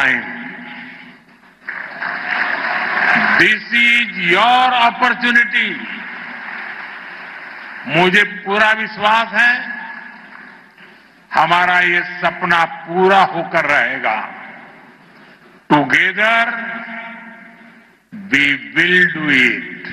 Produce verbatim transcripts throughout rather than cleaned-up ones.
time. This is your opportunity. मुझे पूरा विश्वास है हमारा ये सपना पूरा होकर रहेगा. Together we will do it.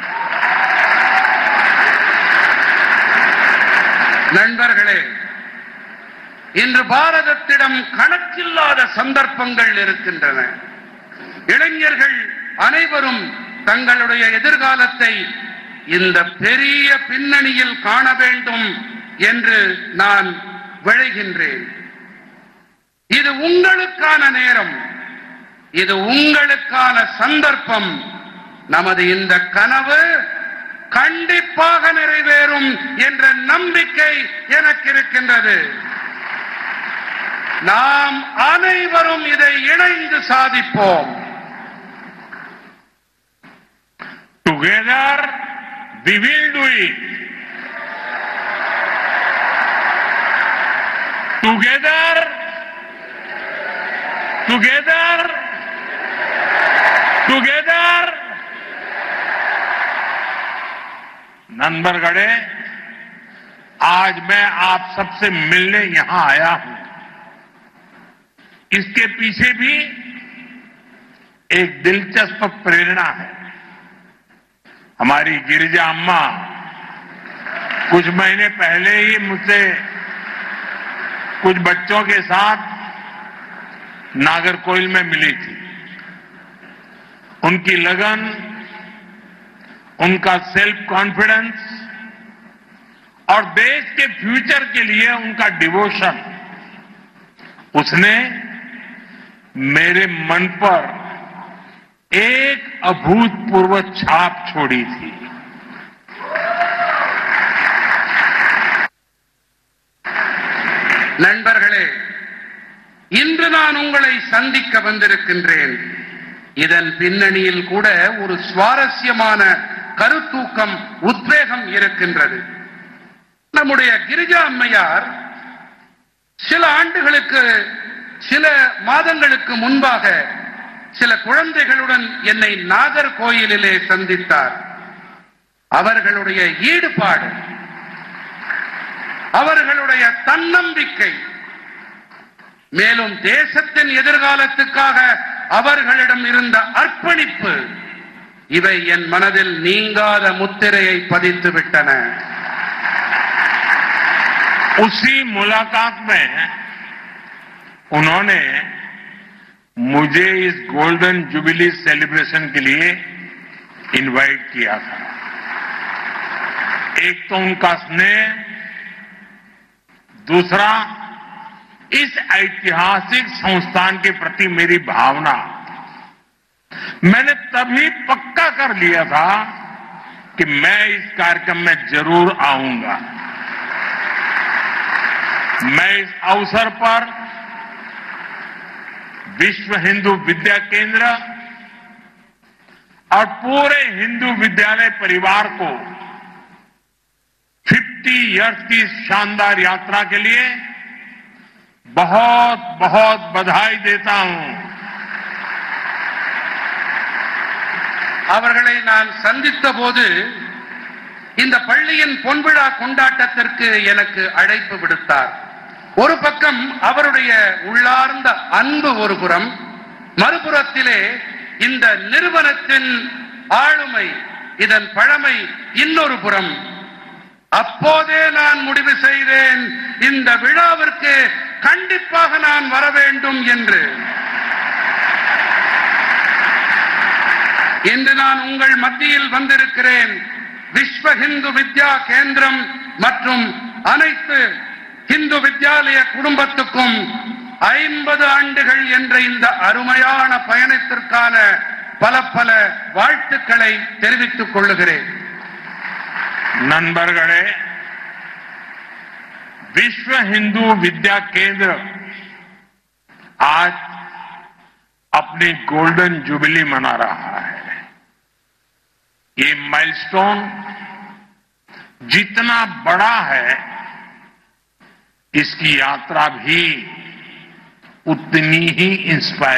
நண்பர்களே, இன்று பாரதத்திடம் கணக்கில்லாத சந்தர்ப்பங்கள் இருக்கின்றன. இளைஞர்கள் அனைவரும் தங்களுடைய எதிர்காலத்தை இந்த பெரிய பின்னணியில் காண வேண்டும் என்று நான் விழைகின்றேன். இது உங்களுக்கான நேரம், இது உங்களுக்கான சந்தர்ப்பம். நமது இந்த கனவு கண்டிப்பாக நிறைவேறும் என்ற நம்பிக்கை எனக்கு இருக்கின்றது. நாம் அனைவரும் இதை இணைந்து சாதிப்போம். Together we will do it. Together, together, together. नंबरगढ़े, आज मैं आप सबसे मिलने यहां आया हूं. इसके पीछे भी एक दिलचस्प प्रेरणा है. हमारी गिरिजा अम्मा कुछ महीने पहले ही मुझसे कुछ बच्चों के साथ नागरकोइल में मिली थी. उनकी लगन, उनका सेल्फ कॉन्फिडेंस और देश के फ्यूचर के लिए उनका डिवोशन, उसने मेरे मन पर एक अभूतपूर्व छाप छोड़ी थी. நண்பர்களே, இன்று நான் உங்களை சந்திக்க வந்திருக்கின்றேன். இதன் பின்னணியில் கூட ஒரு சுவாரஸ்யமான கருத்தூக்கம், உத்வேகம் இருக்கின்றது. நம்முடைய கிரிஜா அம்மையார் சில ஆண்டுகளுக்கு, சில மாதங்களுக்கு முன்பாக சில குழந்தைகளுடன் என்னை நாகர்கோயிலிலே சந்தித்தார். அவர்களுடைய ஈடுபாடு, அவர்களுடைய தன்னம்பிக்கை, மேலும் தேசத்தின் எதிர்காலத்துக்காக அவர்களிடம் இருந்த அர்ப்பணிப்பு, இவை என் மனதில் நீங்காத முத்திரையை பதித்து விட்டன. उसी मुलाकात में उन्होंने मुझे इस गोल्डन जुबिली सेलिब्रेशन के लिए इनवाइट किया था. एक तो उनका स्नेह, दूसरा इस ऐतिहासिक संस्थान के प्रति मेरी भावना. मैंने तभी पक्का कर लिया था कि मैं इस कार्यक्रम में जरूर आऊंगा. मैं इस अवसर पर विश्व हिंदू विद्या केंद्र और पूरे हिंदू विद्यालय परिवार को पचास इयर्स की शानदार यात्रा के लिए बहुत बहुत बधाई देता हूं. அவர்களை நான் சந்தித்த போது இந்த பள்ளியின் பொன்விழா கொண்டாட்டத்திற்கு எனக்கு அழைப்பு விடுத்தார். ஒரு பக்கம் அவருடைய உள்ளார்ந்த அன்பு ஒரு புறம், மறுபுறத்திலே இந்த நிறுவனத்தின் ஆளுமை, இதன் பழமை இன்னொரு புறம். அப்போதே நான் முடிவு செய்தேன், இந்த விழாவிற்கு கண்டிப்பாக நான் வர வேண்டும் என்று. இன்று நான் உங்கள் மத்தியில் வந்திருக்கிறேன். விஸ்வ ஹிந்து வித்யா கேந்திரம் மற்றும் அனைத்து இந்து வித்யாலய குடும்பத்துக்கும் ஐம்பது ஆண்டுகள் என்ற இந்த அருமையான பயணத்திற்கான பல பல வாழ்த்துக்களை தெரிவித்துக் கொள்ளுகிறேன். नंबरगढ़े, विश्व हिंदू विद्या केंद्र आज अपनी गोल्डन जुबिली मना रहा है. ये माइलस्टोन जितना बड़ा है, इसकी यात्रा भी उतनी ही इंस्पायर